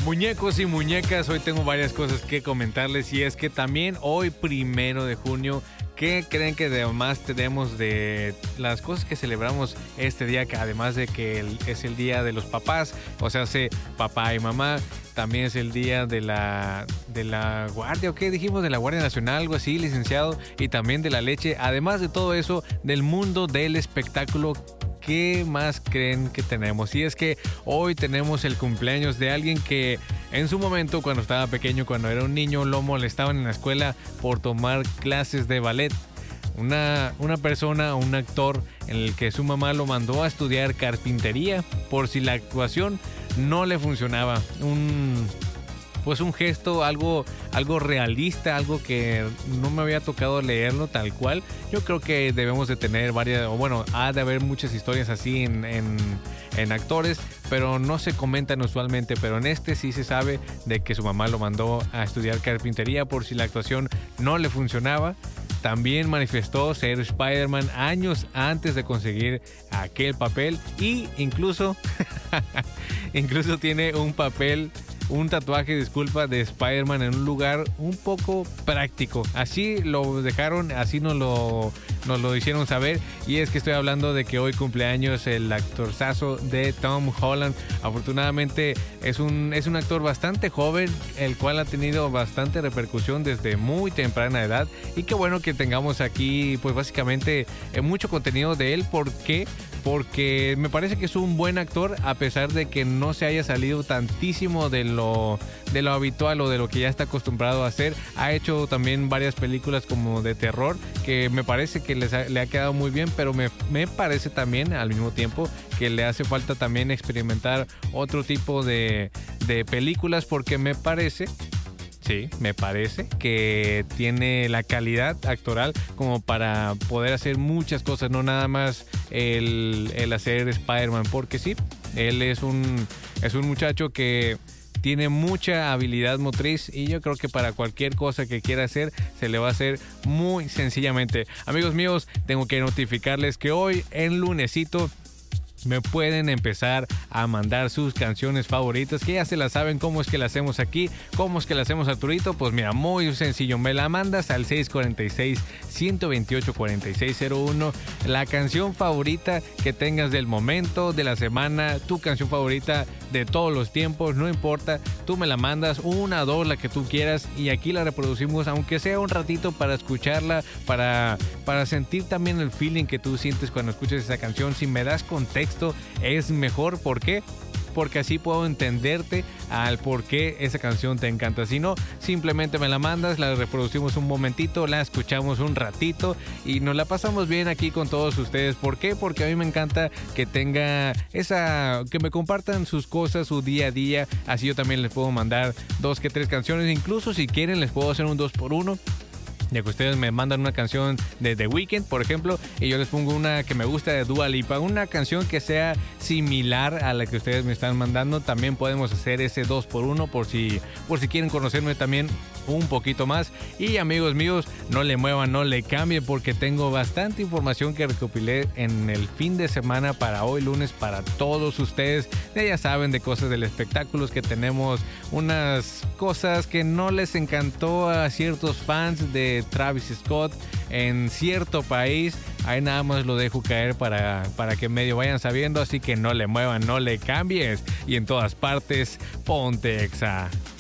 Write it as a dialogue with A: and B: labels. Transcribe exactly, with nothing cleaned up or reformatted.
A: Muñecos y muñecas, hoy tengo varias cosas que comentarles y es que también hoy primero de junio, ¿qué creen que además tenemos de las cosas que celebramos este día? Que además de que el, es el día de los papás, o sea, hace papá y mamá, también es el día de la, de la guardia, ¿o qué dijimos? De la Guardia Nacional, algo así, licenciado, y también de la leche, además de todo eso, del mundo del espectáculo. ¿Qué más creen que tenemos? Y es que hoy tenemos el cumpleaños de alguien que en su momento, cuando estaba pequeño, cuando era un niño, lo molestaban en la escuela por tomar clases de ballet. Una, una persona, un actor en el que su mamá lo mandó a estudiar carpintería por si la actuación no le funcionaba. Un... Pues un gesto, algo, algo realista, algo que no me había tocado leerlo tal cual. Yo creo que debemos de tener varias, o bueno, ha de haber muchas historias así en, en, en actores, pero no se comentan usualmente. Pero en este sí se sabe de que su mamá lo mandó a estudiar carpintería por si la actuación no le funcionaba. También manifestó ser Spider-Man años antes de conseguir aquel papel y incluso, incluso tiene un papel... un tatuaje, disculpa, de Spider-Man en un lugar un poco práctico. Así lo dejaron, así nos lo, nos lo hicieron saber. Y es que estoy hablando de que hoy cumpleaños el actorzazo de Tom Holland. Afortunadamente es un, es un actor bastante joven, el cual ha tenido bastante repercusión desde muy temprana edad. Y qué bueno que tengamos aquí, pues básicamente, eh, mucho contenido de él. ¿Por qué? Porque me parece que es un buen actor, a pesar de que no se haya salido tantísimo de lo, de lo habitual o de lo que ya está acostumbrado a hacer. Ha hecho también varias películas como de terror, que me parece que les ha, le ha quedado muy bien, pero me, me parece también al mismo tiempo que le hace falta también experimentar otro tipo de, de películas, porque me parece... Sí, me parece que tiene la calidad actoral como para poder hacer muchas cosas, no nada más el, el hacer Spider-Man, porque sí, él es un, es un muchacho que tiene mucha habilidad motriz y yo creo que para cualquier cosa que quiera hacer se le va a hacer muy sencillamente. Amigos míos, tengo que notificarles que hoy en lunesito me pueden empezar a mandar sus canciones favoritas, que ya se las saben cómo es que la hacemos aquí, cómo es que la hacemos, Arturito. Pues mira, muy sencillo, me la mandas al seis cuatro seis, uno dos ocho, cuatro seis cero uno, la canción favorita que tengas del momento, de la semana, tu canción favorita de todos los tiempos, no importa, tú me la mandas, una, dos, la que tú quieras, y aquí la reproducimos, aunque sea un ratito para escucharla, para, para sentir también el feeling que tú sientes cuando escuchas esa canción. Si me das contexto, es mejor. ¿Por qué? Porque así puedo entenderte al por qué esa canción te encanta. Si no, simplemente me la mandas, la reproducimos un momentito, la escuchamos un ratito y nos la pasamos bien aquí con todos ustedes. ¿Por qué? Porque a mí me encanta que tenga esa, que me compartan sus cosas, su día a día. Así yo también les puedo mandar dos que tres canciones. Incluso si quieren les puedo hacer un dos por uno. Ya que ustedes me mandan una canción de The Weeknd, por ejemplo, y yo les pongo una que me gusta de Dua Lipa, una canción que sea similar a la que ustedes me están mandando, también podemos hacer ese dos por uno por si, por si quieren conocerme también un poquito más. Y amigos míos, no le muevan, no le cambien, porque tengo bastante información que recopilé en el fin de semana para hoy lunes para todos ustedes. Ya saben, de cosas del espectáculo, que tenemos unas cosas que no les encantó a ciertos fans de Travis Scott en cierto país. Ahí nada más lo dejo caer para, para que medio vayan sabiendo, así que no le muevan, no le cambies, y en todas partes, ponte Exa.